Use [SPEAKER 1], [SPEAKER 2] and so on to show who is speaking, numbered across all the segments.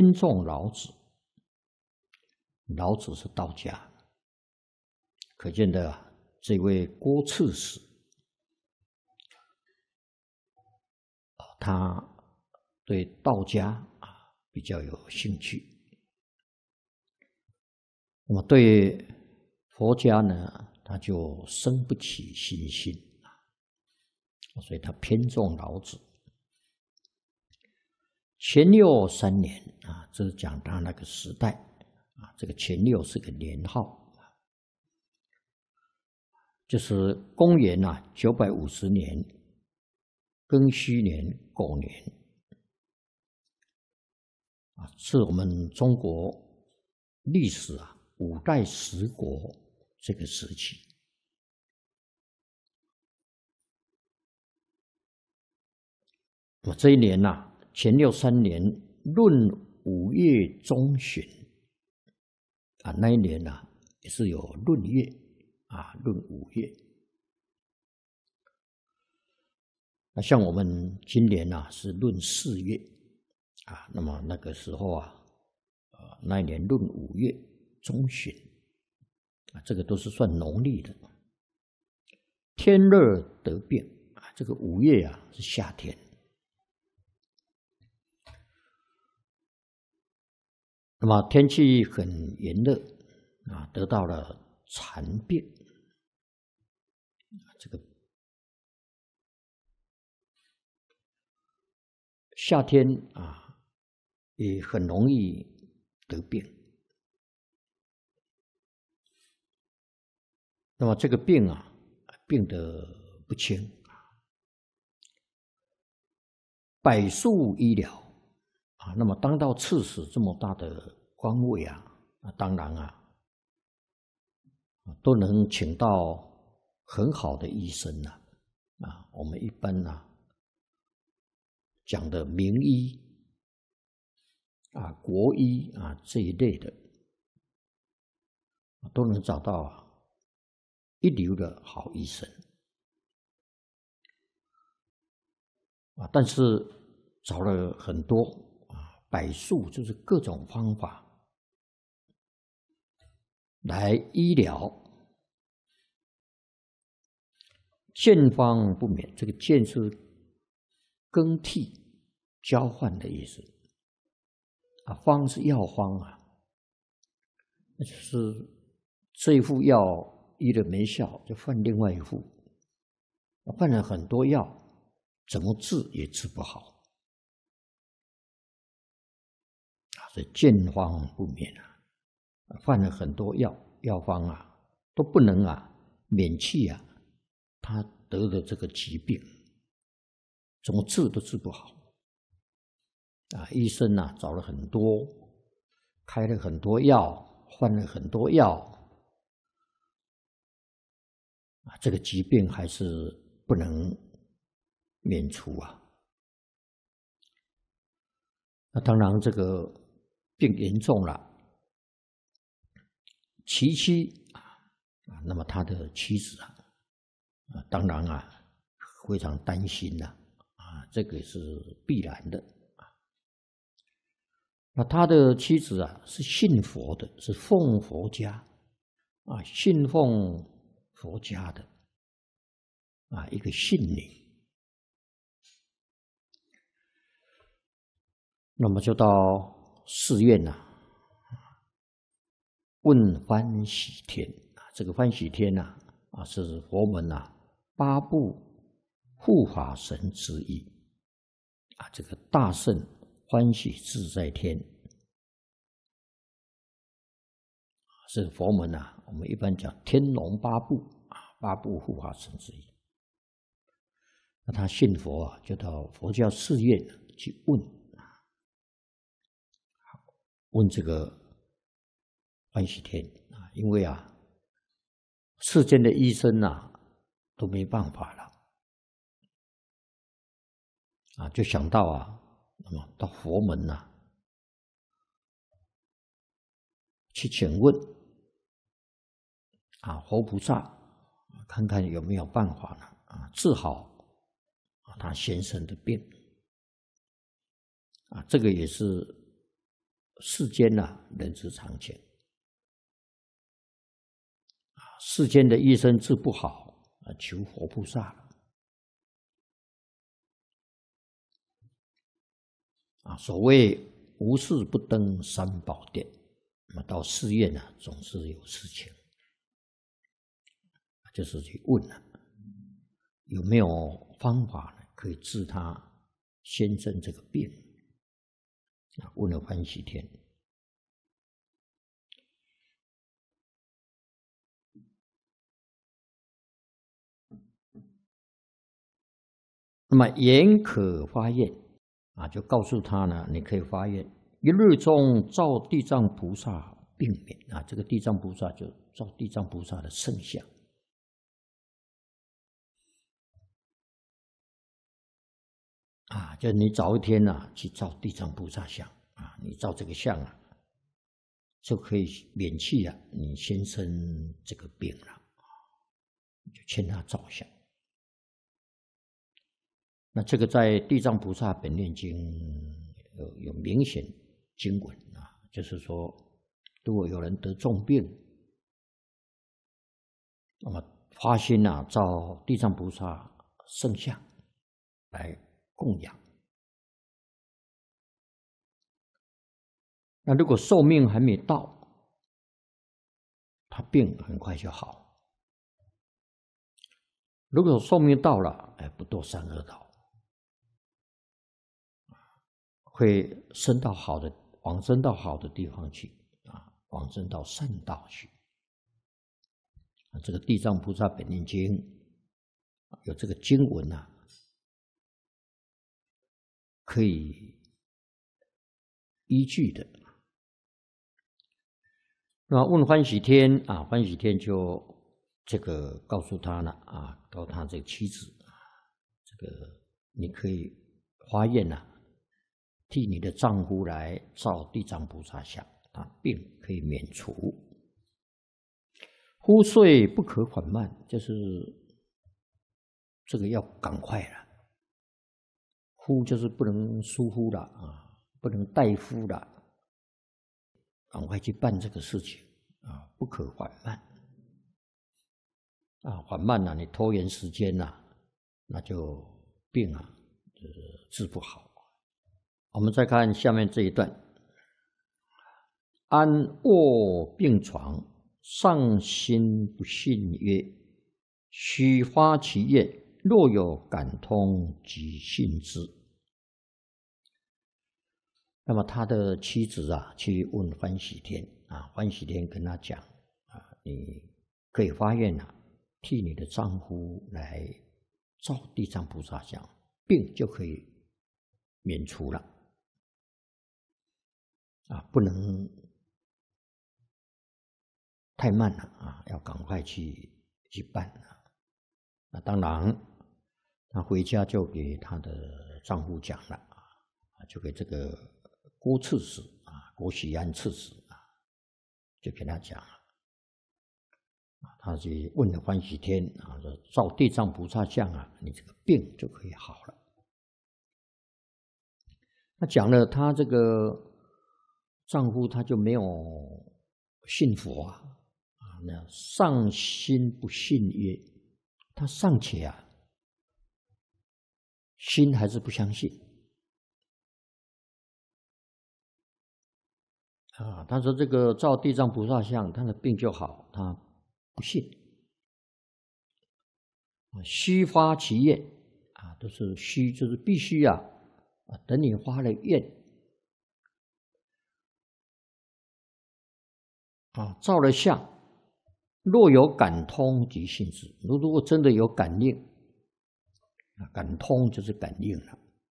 [SPEAKER 1] 偏重老子。老子是道家，可见的这位郭刺史，他对道家比较有兴趣。那么对佛家呢，他就生不起信心，所以他偏重老子。乾佑3年这是讲他那个时代这个乾佑是个年号，就是公元950年庚戌年狗年是我们中国历史5代十国这个时期。这一年乾佑3年闰5月中旬那一年也是有闰月闰5月。像我们今年是闰4月那么那个时候那一年闰5月中旬这个都是算农历的。天热得病这个5月是夏天。那么天气很炎热得到了蝉病。这个夏天也很容易得病。那么这个病病得不轻，百术医疗那么当到刺史这么大的官位当然都能请到很好的医生我们一般讲的名医国医这一类的都能找到一流的好医生但是找了很多百术，就是各种方法来医疗，见方不免。这个见是更替、交换的意思方是药方那就是这一副药医了没效，就换另外一副。换了很多药，怎么治也治不好所以见方不免换了很多药方都不能免去他得的这个疾病，怎么治都治不好医生找了很多，开了很多药，换了很多药这个疾病还是不能免除那当然这个病严重了，其妻那么他的妻子当然非常担心这个是必然的那他的妻子是信佛的，是奉佛家信奉佛家的一个信女。那么就到寺院问欢喜天这个欢喜天是佛门8部护法神之一这个大圣欢喜自在天是佛门我们一般讲天龙8部8部护法神之一。那他信佛就到佛教寺院去问这个欢喜天因为世间的医生都没办法了就想到那么到佛门去请问佛菩萨看看有没有办法治好他先生的病这个也是世间人之常情世间的医生治不好求活菩萨所谓无事不登三宝殿，到寺院总是有事情，就是去问有没有方法可以治他先生这个病。问了欢喜天，那么言可发愿就告诉他呢，你可以发愿，一日中照地藏菩萨病免这个地藏菩萨就照地藏菩萨的圣像就你早一天去照地藏菩萨像你照这个像就可以免去你先生这个病了，就劝他照相。那这个在《地藏菩萨本愿经》有明显经文就是说，如果有人得重病，那么发心照地藏菩萨圣像来供养。那如果寿命还没到，他病很快就好；如果寿命到了，不堕三恶道。会往生到好的地方去往生到善道去。这个《地藏菩萨本愿经》有这个经文可以依据的。那问欢喜天欢喜天就这个告诉他了告诉他这个妻子这个你可以发愿替你的丈夫来照地藏菩萨像，病可以免除。呼睡不可缓慢，就是这个要赶快了。呼就是不能疏忽了不能怠夫了，赶快去办这个事情不可缓慢缓慢你拖延时间那就病就是治不好。我们再看下面这一段：安卧病床，上心不信曰：须发其愿，若有感通，即信之。那么他的妻子去问欢喜天欢喜天跟他讲你可以发愿替你的丈夫来照地藏菩萨像，病就可以免除了。不能太慢了要赶快去办那当然，她回家就给她的丈夫讲了就给这个郭刺史郭喜安刺史就给他讲了他去问了欢喜天说照地藏菩萨像你这个病就可以好了。他讲了他这个丈夫他就没有信佛那尚心不信曰，他尚且心还是不相信他说这个照地藏菩萨像他的病就好，他不信。须发其愿都是须，就是必须等你发了愿照了相，若有感通，即信之。如果真的有感应感通就是感应了，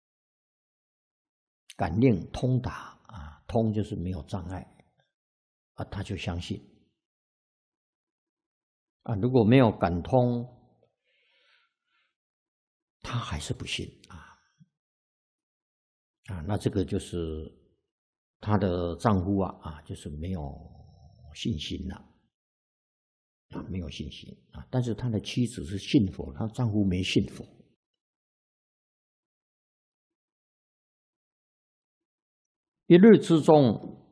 [SPEAKER 1] 感应通达通就是没有障碍他就相信如果没有感通，他还是不信那这个就是她的丈夫就是没有信心了没有信心但是他的妻子是信佛，她丈夫没信佛。一日之中，